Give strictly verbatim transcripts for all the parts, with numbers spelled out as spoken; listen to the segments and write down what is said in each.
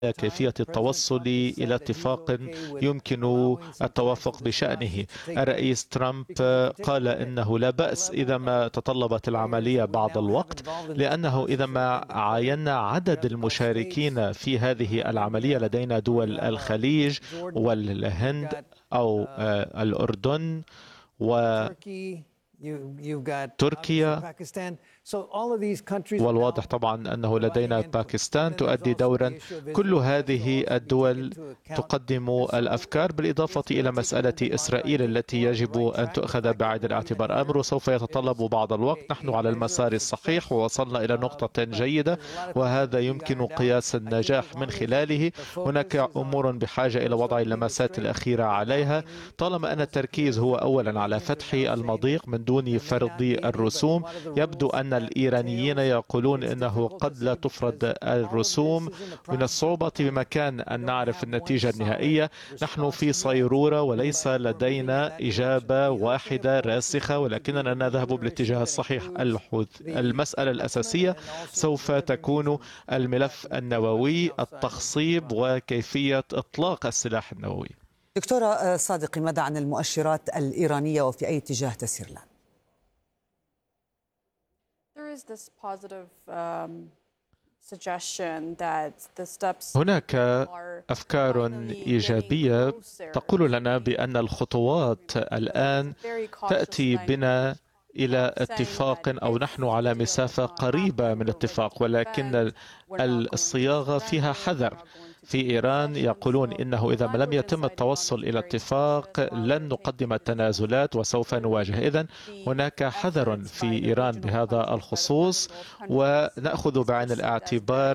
كيفية التوصل إلى اتفاق يمكن التوافق بشأنه. الرئيس ترامب قال إنه لا بأس إذا ما تطلبت العملية بعض الوقت، لأنه إذا ما عاينا عدد المشاركين في هذه العملية لدينا دول الخليج والهند أو الأردن وتركيا، والواضح طبعا أنه لدينا باكستان تؤدي دورا. كل هذه الدول تقدم الأفكار، بالإضافة إلى مسألة إسرائيل التي يجب أن تؤخذ بعين الاعتبار. أمر سوف يتطلب بعض الوقت. نحن على المسار الصحيح ووصلنا إلى نقطة جيدة، وهذا يمكن قياس النجاح من خلاله. هناك أمور بحاجة إلى وضع اللمسات الأخيرة عليها، طالما أن التركيز هو أولا على فتح المضيق من دون فرض الرسوم. يبدو أن الإيرانيين يقولون إنه قد لا تفرض الرسوم. من الصعوبة بمكان أن نعرف النتيجة النهائية. نحن في صيرورة وليس لدينا إجابة واحدة راسخة، ولكننا نذهب بالاتجاه الصحيح. المسألة الأساسية سوف تكون الملف النووي، التخصيب وكيفية إطلاق السلاح النووي. دكتورة صادقي، ماذا عن المؤشرات الإيرانية وفي أي اتجاه تسير الآن؟ هناك أفكار إيجابية تقول لنا بأن الخطوات الآن تأتي بنا إلى اتفاق، أو نحن على مسافة قريبة من اتفاق، ولكن الصياغة فيها حذر. في إيران يقولون إنه إذا لم يتم التوصل إلى اتفاق لن نقدم التنازلات وسوف نواجه. إذن هناك حذر في إيران بهذا الخصوص، ونأخذ بعين الاعتبار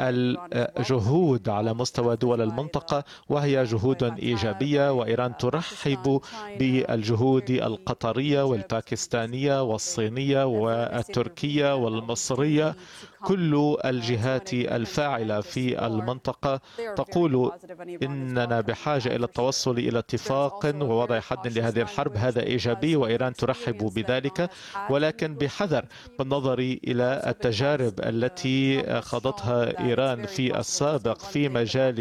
الجهود على مستوى دول المنطقة، وهي جهود إيجابية، وإيران ترحب بالجهود القطرية والباكستانية والصينية والتركية والمصرية. كل الجهات الفاعلة في المنطقة تقول إننا بحاجة إلى التوصل إلى اتفاق ووضع حد لهذه الحرب. هذا إيجابي وإيران ترحب بذلك، ولكن بحذر بالنظر إلى التجارب التي خاضتها إيران في السابق في مجال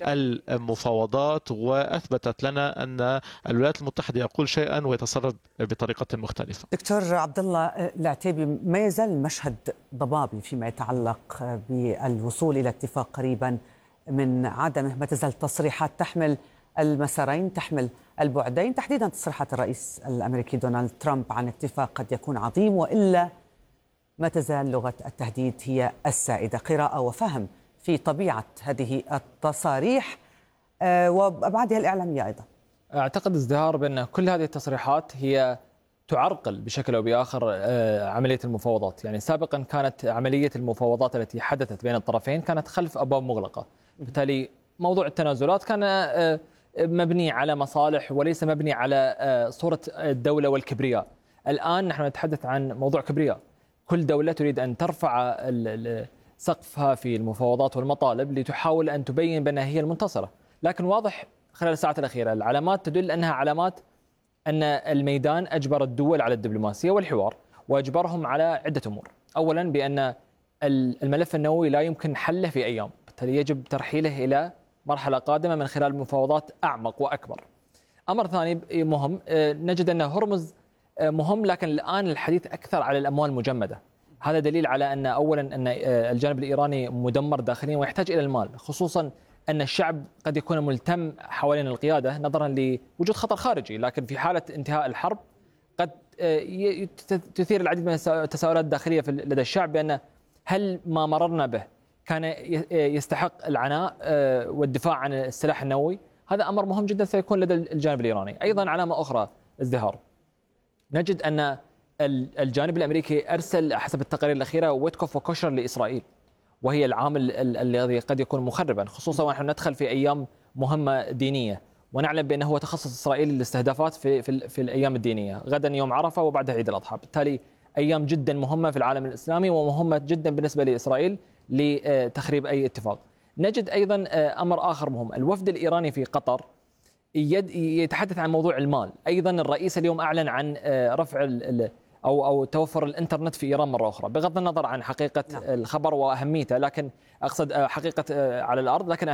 المفاوضات، وأثبتت لنا أن الولايات المتحدة يقول شيئا ويتصرف بطريقة مختلفة. دكتور عبد الله العتيبي، ما يزال المشهد ضبابي فيما يتعلق بالوصول إلى اتفاق قريبا من عدمه. ما تزال تصريحات تحمل المسارين، تحمل البعدين، تحديدا تصريحات الرئيس الأمريكي دونالد ترامب عن اتفاق قد يكون عظيم، وإلا ما تزال لغة التهديد هي السائدة. قراءة وفهم في طبيعة هذه التصاريح وأبعادها الإعلامية أيضا. أعتقد ازدهار بأن كل هذه التصريحات هي تعرقل بشكل أو بآخر عملية المفاوضات. يعني سابقا كانت عملية المفاوضات التي حدثت بين الطرفين كانت خلف أبواب مغلقة، بالتالي موضوع التنازلات كان مبني على مصالح وليس مبني على صورة الدولة والكبرياء. الآن نحن نتحدث عن موضوع كبرياء. كل دولة تريد أن ترفع سقفها في المفاوضات والمطالب لتحاول أن تبين بأنها هي المنتصرة، لكن واضح خلال الساعات الأخيرة العلامات تدل أنها علامات أن الميدان أجبر الدول على الدبلوماسية والحوار، وأجبرهم على عدة أمور. أولا بأن الملف النووي لا يمكن حله في أيام، بالتالي يجب ترحيله إلى مرحلة قادمة من خلال مفاوضات أعمق وأكبر. أمر ثاني مهم، نجد أن هرمز مهم، لكن الآن الحديث أكثر على الأموال المجمدة. هذا دليل على أن أولا أن الجانب الإيراني مدمر داخليا ويحتاج إلى المال، خصوصا أن الشعب قد يكون ملتم حوالين القيادة نظرا لوجود خطر خارجي، لكن في حالة انتهاء الحرب قد تثير العديد من التساؤلات الداخلية لدى الشعب بأن هل ما مررنا به كان يستحق العناء والدفاع عن السلاح النووي. هذا أمر مهم جدا سيكون لدى الجانب الإيراني. أيضا علامة أخرى ازدهار، نجد أن الجانب الأمريكي أرسل حسب التقارير الأخيرة ويتكوف وكوشر لإسرائيل، وهي العامل الذي قد يكون مخربا، خصوصا ونحن ندخل في أيام مهمة دينية، ونعلم بأنه هو تخصص إسرائيل للاستهدافات في, في, في الأيام الدينية. غدا يوم عرفة وبعدها عيد الأضحى، بالتالي أيام جدا مهمة في العالم الإسلامي ومهمة جدا بالنسبة لإسرائيل لتخريب أي اتفاق. نجد أيضا أمر آخر مهم، الوفد الإيراني في قطر يتحدث عن موضوع المال. أيضا الرئيس اليوم أعلن عن رفع أو أو توفر الإنترنت في إيران مرة أخرى، بغض النظر عن حقيقة الخبر وأهميته، لكن أقصد حقيقة على الأرض، لكن